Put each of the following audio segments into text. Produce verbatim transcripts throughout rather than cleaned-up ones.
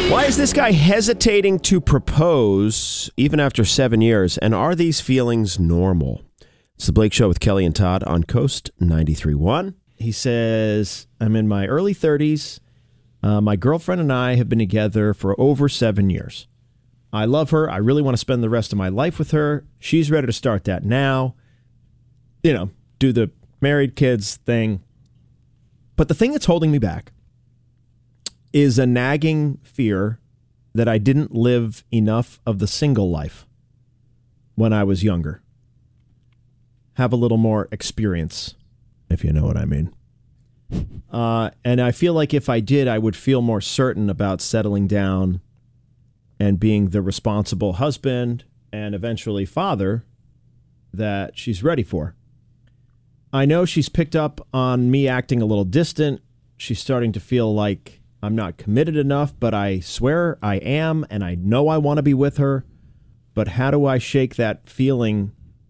Why is this guy hesitating to propose even after seven years? And are these feelings normal? It's the Blake Show with Kelly and Todd on Coast ninety-three point one. He says, I'm in my early thirties. Uh, my girlfriend and I have been together for over seven years. I love her. I really want to spend the rest of my life with her. She's ready to start that now. You know, do the married kids thing. But the thing that's holding me back is a nagging fear that I didn't live enough of the single life when I was younger. Have a little more experience, if you know what I mean. Uh, and I feel like if I did, I would feel more certain about settling down and being the responsible husband and eventually father that she's ready for. I know she's picked up on me acting a little distant. She's starting to feel like I'm not committed enough, but I swear I am, and I know I want to be with her. But how do I shake that feeling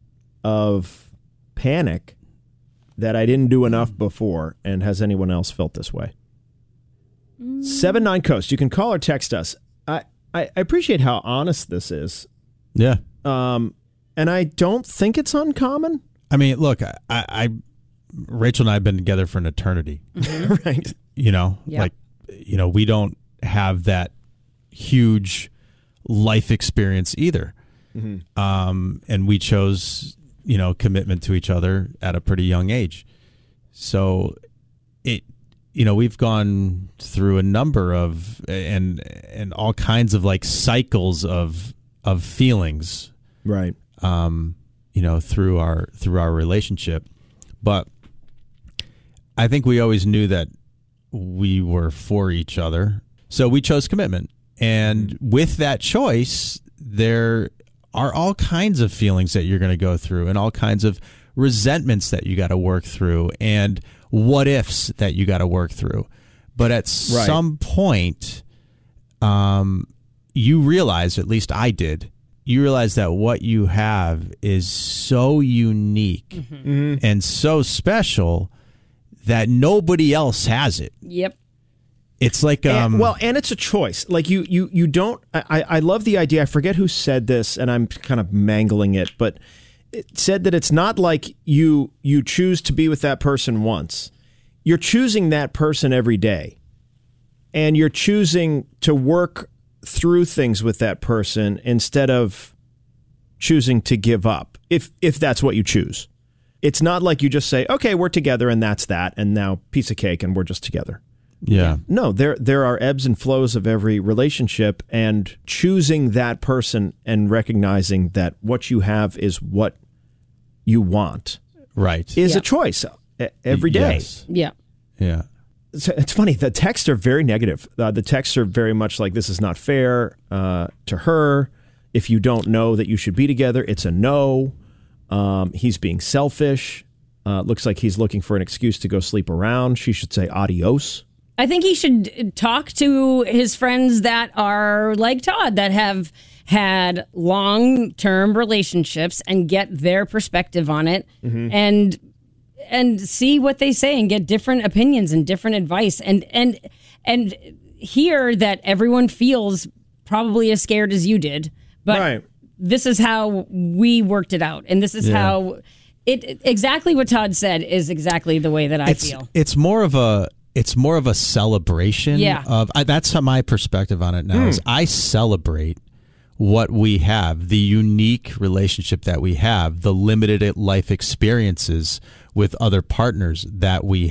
of panic that I didn't do enough before? And has anyone else felt this way? Mm. seven nine Coast. You can call or text us. I, I appreciate how honest this is. Yeah. Um, and I don't think it's uncommon. I mean, look, I, I Rachel and I have been together for an eternity. Mm-hmm. Right. You know, yeah. like, you know, we don't have that huge life experience either. Mm-hmm. Um, and we chose, you know, commitment to each other at a pretty young age. So it, you know, we've gone through a number of and and all kinds of like cycles of of feelings. Right. Um, you know, through our through our relationship. But I think we always knew that we were for each other. So we chose commitment. And with that choice, there are all kinds of feelings that you're going to go through and all kinds of resentments that you got to work through and what ifs that you got to work through. But at right. some point, um, you realize, at least I did, you realize that what you have is so unique mm-hmm. Mm-hmm. and so special that nobody else has it. Yep. It's like um and, well, and it's a choice. Like you, you, you don't. I, I love the idea. I forget who said this, and I'm kind of mangling it, but it said that it's not like you you choose to be with that person once. You're choosing that person every day, and you're choosing to work through things with that person instead of choosing to give up. If if that's what you choose, it's not like you just say, "Okay, we're together, and that's that," and now piece of cake, and we're just together. Yeah. No, there there are ebbs and flows of every relationship, and choosing that person and recognizing that what you have is what you want. Right. Is yeah. a choice every day. Yes. Yeah. Yeah. It's, it's funny. The texts are very negative. Uh, the texts are very much like, this is not fair uh, to her. If you don't know that you should be together, it's a no. Um, he's being selfish. Uh, looks like he's looking for an excuse to go sleep around. She should say adios. I think he should talk to his friends that are like Todd, that have had long-term relationships and get their perspective on it mm-hmm. and and see what they say and get different opinions and different advice and and and hear that everyone feels probably as scared as you did. But right. this is how we worked it out. And this is yeah. how it exactly what Todd said is exactly the way that I it's, feel. It's more of a It's more of a celebration yeah. of I, that's how my perspective on it now mm. is I celebrate what we have, the unique relationship that we have, the limited life experiences with other partners that we